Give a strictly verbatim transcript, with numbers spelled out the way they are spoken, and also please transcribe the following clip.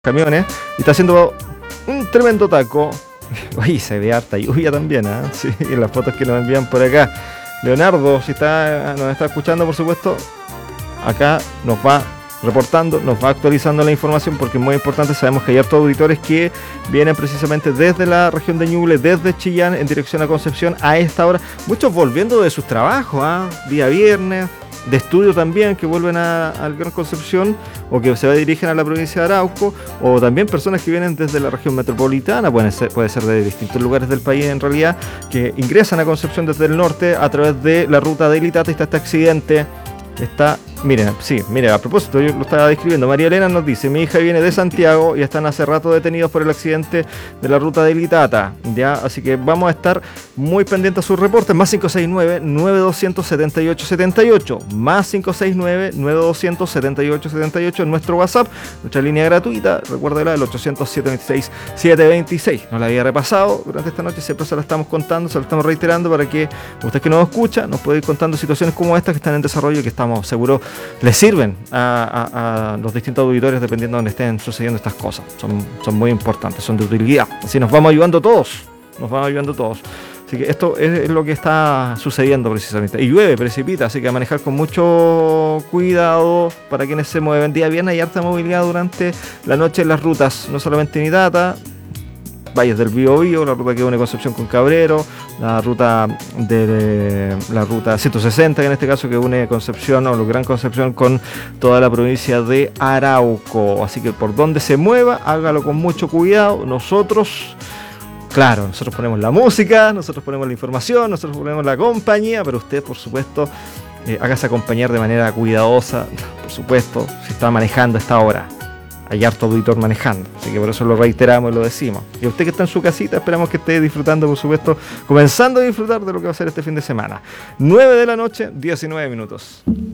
camiones y está haciendo un tremendo taco. Oye, se ve harta lluvia también, ¿eh? Sí, en las fotos que nos envían por acá. Leonardo, si está, nos está escuchando, por supuesto, acá nos va reportando, nos va actualizando la información porque es muy importante. Sabemos que hay hartos auditores que vienen precisamente desde la región de Ñuble, desde Chillán, en dirección a Concepción a esta hora. Muchos volviendo de sus trabajos, ¿eh? Día viernes, de estudio también, que vuelven a, al Gran Concepción o que se dirigen a la provincia de Arauco, o también personas que vienen desde la región metropolitana, puede ser, puede ser de distintos lugares del país en realidad, que ingresan a Concepción desde el norte a través de la ruta de Ilitata. Y está este accidente. Está, miren, sí, miren, a propósito, yo lo estaba describiendo. María Elena nos dice: mi hija viene de Santiago y están hace rato detenidos por el accidente de la ruta de Ilitata, ya, así que vamos a estar muy pendientes a sus reportes. Más cinco seis nueve, nueve dos cero cero, siete ocho siete ocho, más cinco seis nueve, nueve dos cero cero, siete ocho siete ocho en nuestro WhatsApp, nuestra línea gratuita, recuérdela, el ochocientos, siete veintiséis, setecientos veintiséis. No la había repasado durante esta noche, siempre se la estamos contando, se la estamos reiterando para que usted que nos escucha nos pueda ir contando situaciones como estas que están en desarrollo y que estamos seguros les sirven a, a, a los distintos auditores dependiendo de donde estén sucediendo estas cosas. Son, son muy importantes, son de utilidad. Así nos vamos ayudando todos, nos vamos ayudando todos. Así que esto es lo que está sucediendo precisamente. Y llueve, precipita, así que a manejar con mucho cuidado para quienes se mueven. Día viernes hay harta movilidad durante la noche en las rutas, no solamente en Ilitata, valles del Biobío, la ruta que une Concepción con Cabrero, la ruta de la ruta ciento sesenta, que en este caso que une Concepción o Gran Concepción con toda la provincia de Arauco. Así que por donde se mueva, hágalo con mucho cuidado. Nosotros, claro, nosotros ponemos la música, nosotros ponemos la información, nosotros ponemos la compañía, pero usted, por supuesto, eh, hágase acompañar de manera cuidadosa, por supuesto, si está manejando a esta hora. Hay harto auditor manejando, así que por eso lo reiteramos y lo decimos. Y usted que está en su casita, esperamos que esté disfrutando, por supuesto, comenzando a disfrutar de lo que va a ser este fin de semana. nueve de la noche, diecinueve minutos.